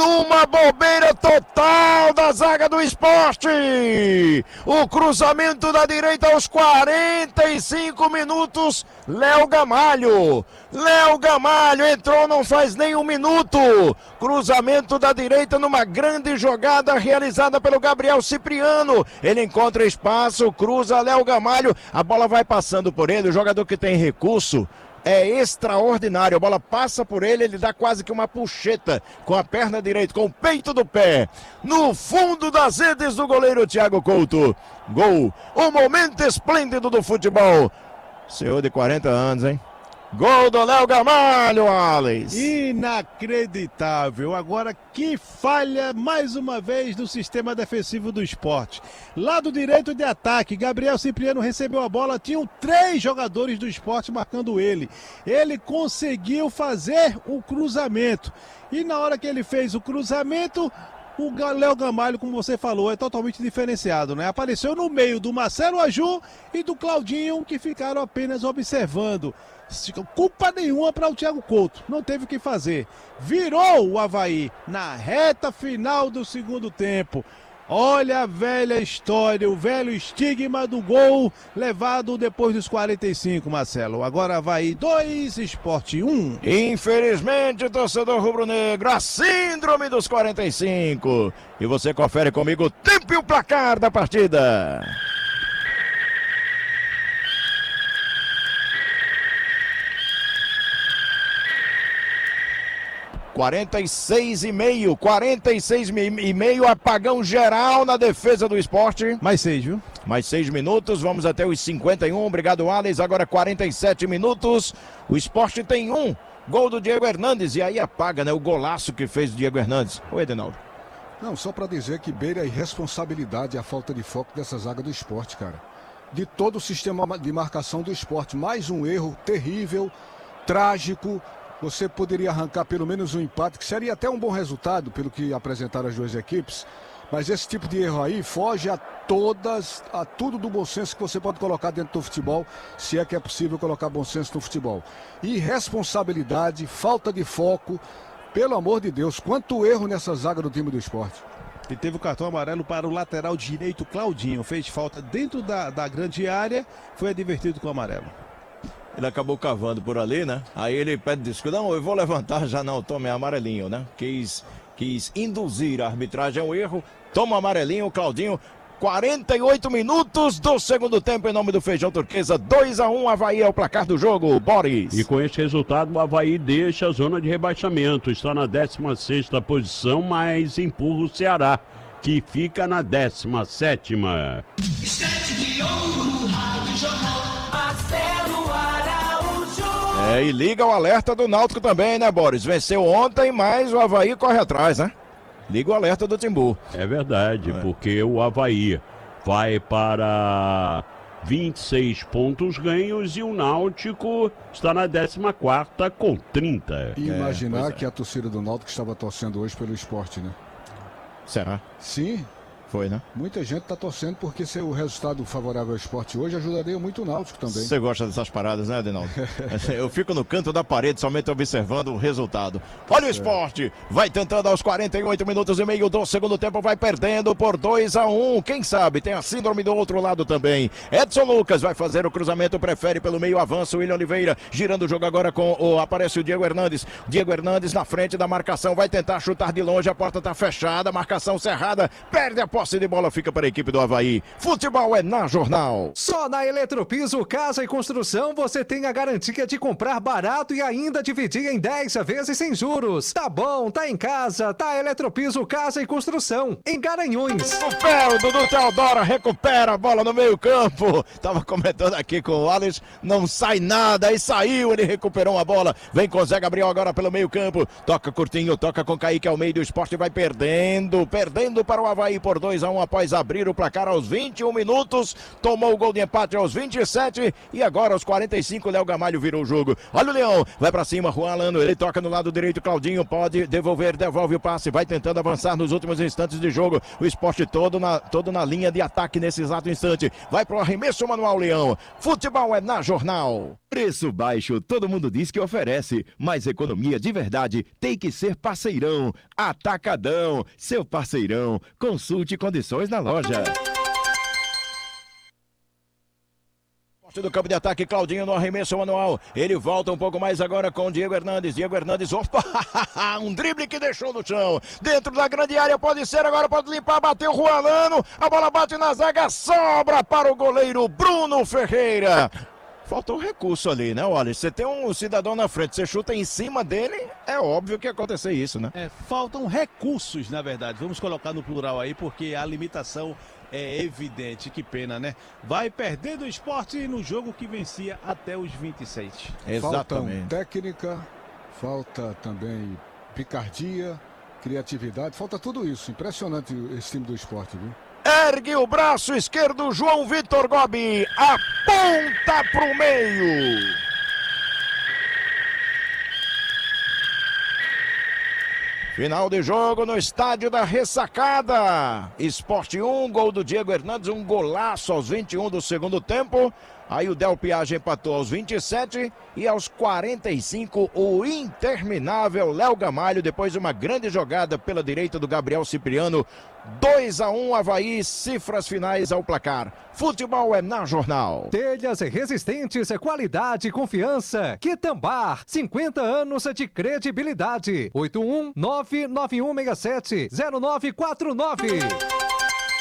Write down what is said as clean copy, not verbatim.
numa bobeira total da zaga do Sport. O cruzamento da direita aos 45 minutos, Léo Gamalho entrou, não faz nem um minuto. Cruzamento da direita numa grande jogada realizada pelo Gabriel Cipriano. Ele encontra espaço, cruza Léo Gamalho, a bola vai passando por ele, o jogador que tem recurso. É extraordinário, a bola passa por ele, ele dá quase que uma puxeta com a perna direita, com o peito do pé, no fundo das redes do goleiro Thiago Couto. Gol, um momento esplêndido do futebol. Senhor de 40 anos, hein? Gol do Léo Gamalho, Alex. Inacreditável. Agora, que falha mais uma vez do sistema defensivo do Sport. Lado direito de ataque, Gabriel Cipriano recebeu a bola, tinham 3 jogadores do Sport marcando ele. Ele conseguiu fazer o cruzamento. E na hora que ele fez o cruzamento, o Léo Gamalho, como você falou, é totalmente diferenciado, né? Apareceu no meio do Marcelo Aju e do Claudinho, que ficaram apenas observando. Culpa nenhuma para o Thiago Couto, não teve o que fazer. Virou o Avaí na reta final do segundo tempo. Olha a velha história, o velho estigma do gol levado depois dos 45, Marcelo. Agora Avaí 2, Sport 1. Infelizmente, torcedor rubro-negro, a síndrome dos 45. E você confere comigo o tempo e o placar da partida. 46,5, apagão geral na defesa do Sport. Mais 6, viu? Mais 6 minutos, vamos até os 51, obrigado Alex, agora 47 minutos, o Sport tem gol do Diego Hernandes, e aí apaga, né, o golaço que fez o Diego Hernandes. Oi, Edenaldo. Não, só para dizer que beira a irresponsabilidade e a falta de foco dessa zaga do Sport, cara. De todo o sistema de marcação do Sport, mais um erro terrível, trágico. Você poderia arrancar pelo menos um empate, que seria até um bom resultado, pelo que apresentaram as duas equipes. Mas esse tipo de erro aí foge a tudo do bom senso que você pode colocar dentro do futebol, se é que é possível colocar bom senso no futebol. Irresponsabilidade, falta de foco, pelo amor de Deus, quanto erro nessa zaga do time do Sport. E teve o cartão amarelo para o lateral direito, Claudinho. Fez falta dentro da grande área, foi advertido com o amarelo. Ele acabou cavando por ali, né? Aí ele pede desculpa. Não, eu vou levantar, já não, tome amarelinho, né? Quis induzir a arbitragem ao erro. Toma amarelinho, Claudinho. 48 minutos do segundo tempo em nome do Feijão Turquesa. 2-1, Avaí é o placar do jogo, Boris. E com esse resultado, o Avaí deixa a zona de rebaixamento. Está na 16ª posição, mas empurra o Ceará, que fica na 17ª. E liga o alerta do Náutico também, né, Boris? Venceu ontem, mas o Avaí corre atrás, né? Liga o alerta do Timbu. É verdade, porque o Avaí vai para 26 pontos ganhos e o Náutico está na 14ª com 30. E imaginar que a torcida do Náutico estava torcendo hoje pelo Sport, né? Será? Sim. Foi, né? Muita gente está torcendo porque se o resultado favorável ao Sport hoje ajudaria muito o Náutico também. Você gosta dessas paradas, né, Adenaldo? Eu fico no canto da parede somente observando o resultado. Olha o Sport, vai tentando aos 48 minutos e meio do segundo tempo, vai perdendo por 2-1. Quem sabe tem a síndrome do outro lado também. Edson Lucas vai fazer o cruzamento, prefere pelo meio, avança o William Oliveira, girando o jogo agora aparece o Diego Hernandes. Diego Hernandes na frente da marcação, vai tentar chutar de longe, a porta está fechada, marcação cerrada, perde a posse de bola, fica para a equipe do Avaí. Futebol é na Jornal. Só na Eletropiso Casa e Construção você tem a garantia de comprar barato e ainda dividir em 10 vezes sem juros. Tá bom, tá em casa, tá Eletropiso Casa e Construção, em Garanhuns. O pé, o Dudu Teodoro recupera a bola no meio campo. Tava comentando aqui com o Alex, não sai nada, aí saiu, ele recuperou a bola. Vem com o Zé Gabriel agora pelo meio campo. Toca curtinho, toca com Kaique Almeida, o Sport vai perdendo para o Avaí por 2-1 após abrir o placar aos 21 minutos, tomou o gol de empate aos 27 e agora aos 45 Léo Gamalho virou o jogo. Olha o Leão, vai pra cima, Juan Alano, ele toca no lado direito, Claudinho pode devolve o passe, vai tentando avançar nos últimos instantes de jogo, o Sport todo na linha de ataque nesse exato instante, vai pro arremesso manual, Leão. Futebol é na Jornal. Preço baixo, todo mundo diz que oferece, mas economia de verdade tem que ser parceirão. Atacadão, seu parceirão. Consulte condições na loja. Do campo de ataque, Claudinho no arremesso manual. Ele volta um pouco mais agora com o Diego Hernandes. Diego Hernandes, opa, um drible que deixou no chão. Dentro da grande área, pode ser agora, pode limpar, bateu Juanano. A bola bate na zaga, sobra para o goleiro Bruno Ferreira. Faltou recurso ali, né, Wallace? Você tem um cidadão na frente, você chuta em cima dele, é óbvio que ia acontecer isso, né? Faltam recursos, na verdade. Vamos colocar no plural aí, porque a limitação é evidente. Que pena, né? Vai perdendo o Sport no jogo que vencia até os 26. Faltam técnica, falta também picardia, criatividade, falta tudo isso. Impressionante esse time do Sport, viu? Ergue o braço esquerdo, João Vitor Gobi, aponta pro meio. Final de jogo no estádio da Ressacada. Sport 1, gol do Diego Hernandes, um golaço aos 21 do segundo tempo. Aí o Del Piage empatou aos 27 e aos 45 o interminável Léo Gamalho, depois de uma grande jogada pela direita do Gabriel Cipriano. 2-1 Avaí, cifras finais ao placar. Futebol é na Jornal. Telhas resistentes, qualidade e confiança. Quitambar, 50 anos de credibilidade. 81991670949.